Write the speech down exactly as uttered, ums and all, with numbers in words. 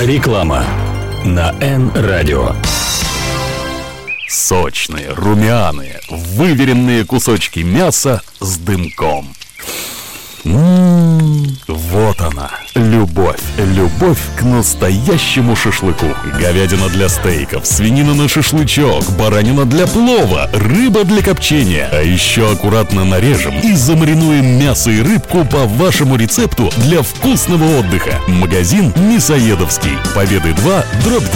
Реклама на Н-радио. Сочные, румяные, выверенные кусочки мяса с дымком. Ммм, вот она, любовь, любовь к настоящему шашлыку. Говядина для стейков, свинина на шашлычок, баранина для плова, рыба для копчения. А еще аккуратно нарежем и замаринуем мясо и рыбку по вашему рецепту для вкусного отдыха. Магазин Мясоедовский. Победы два, дробь